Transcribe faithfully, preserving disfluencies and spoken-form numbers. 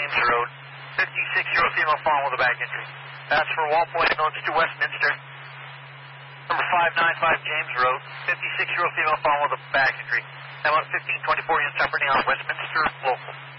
James Road. fifty-six-year-old female fallen with a back injury. That's for Wall Point Ambulance to Westminster. Number five ninety-five James Road. fifty-six-year-old female fallen with a back injury. That one fifteen twenty-four units operating on Westminster local.